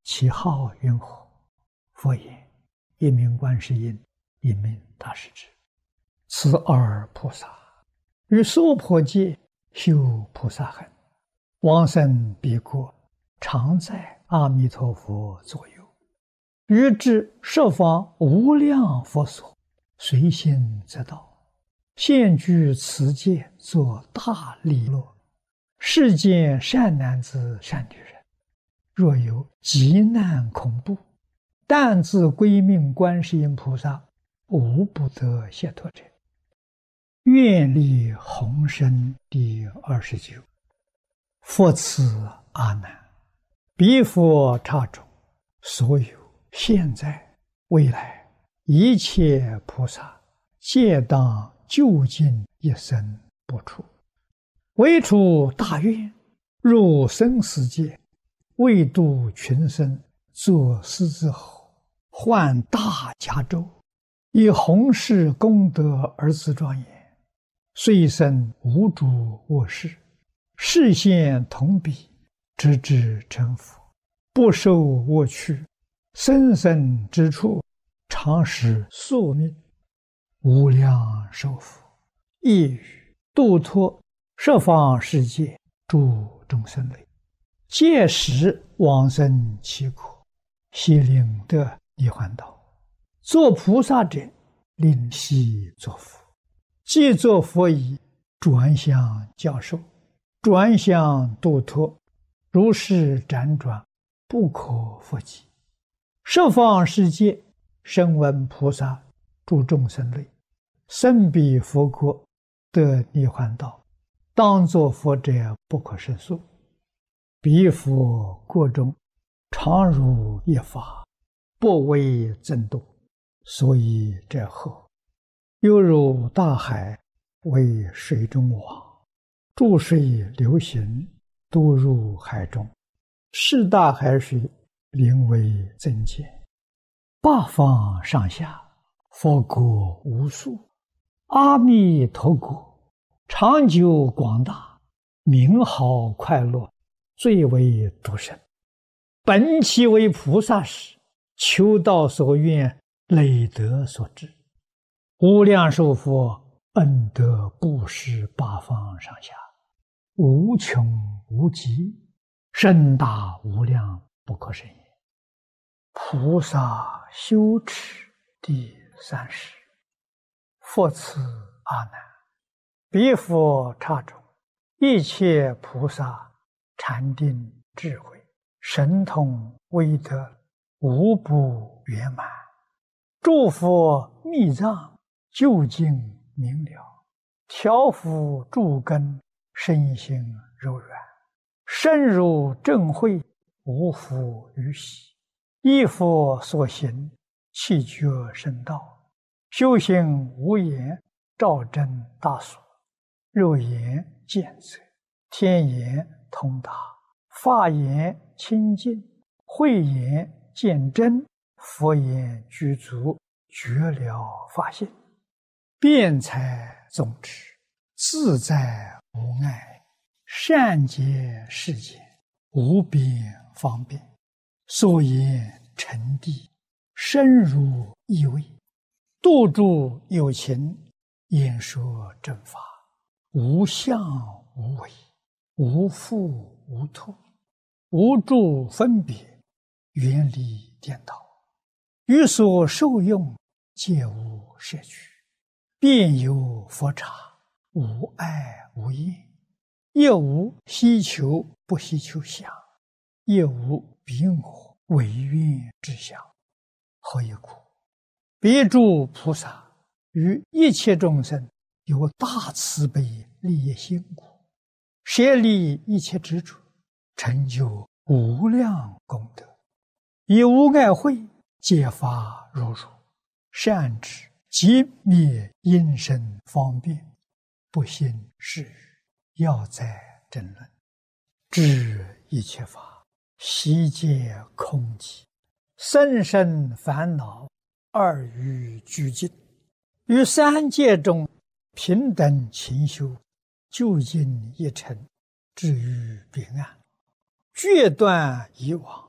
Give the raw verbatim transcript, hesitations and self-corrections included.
其号云何？佛言：一名观世音，一名大势至。此二菩萨于娑婆界修菩萨行，往生彼国，常在阿弥陀佛左右，于至十方无量佛所，随心则到，现居此界，作大利乐。世间善男子善女人，若有急难恐怖，但自归命观世音菩萨，无不得解脱者。愿力宏深第二十九。佛此阿难，彼佛刹中，所有现在未来一切菩萨，皆当究竟一生不出，唯出大愿，入生死界，为度群生，作狮子吼，唤大迦州，以弘誓功德而自庄严，遂生无诸恶事，示现同彼，直至成佛，不受恶趣，生生之处，常使宿命，无量寿福，一语度脱十方世界诸众生类，届时往生其国，悉令得涅槃道。作菩萨者，令悉作佛。既作佛已，转向教授，转向度脱，如是辗转，不可复计。十方世界声闻菩萨诸众生类，生彼佛国，得涅槃道，当作佛者不可胜数。彼佛国中，常如一法，不为增度，所以者何？犹如大海，为水中网，注水流行，都入海中，是大海水，名为增减。八方上下，佛国无数，阿弥陀国长久广大，名号快乐，最为独生。本其为菩萨时，求道所愿，累德所致，无量寿佛恩德布施八方上下，无穷无极，深大无量，不可胜也。菩萨修持第三十。佛此阿难，彼佛刹中，一切菩萨禅定智慧神通威德，无不圆满。诸佛密藏究竟明了，调伏诸根，身心柔软，深入正慧，无复于喜。依佛所行，气觉深道，修行无言，照真大所，肉眼见则，天眼通达，法眼清净，慧眼见真，佛眼具足，觉了法性，辩才总持，自在无碍，善解世间，无边方便，所言沉谛，深入意味，度诸有情，演说正法，无相无为，无复无脱，无诸分别，远离颠倒，于所受用，皆无摄取，遍有佛刹，无碍无厌，亦无希求不希求相，亦无彼我违愿之相。何以故？彼诸菩萨于一切众生有大慈悲利益心故，舍离一切执着，成就无量功德，以无碍慧揭发如如，善知即灭因身方便，不信是语，要在争论，知一切法悉皆空寂，生生烦恼二于俱尽，于三界中平等勤修，究竟一尘，至于彼岸，决断以往，